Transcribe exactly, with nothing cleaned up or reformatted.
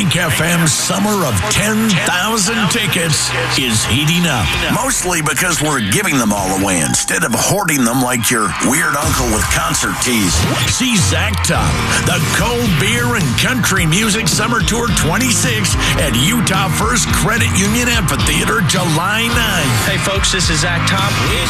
Bank F M's summer of ten thousand tickets is heating up. Mostly because we're giving them all away instead of hoarding them like your weird uncle with concert teas. See Zach Top, the Cold Beer and Country Music Summer Tour twenty-six at Utah First Credit Union Amphitheater, July ninth. Hey folks, this is Zach Top.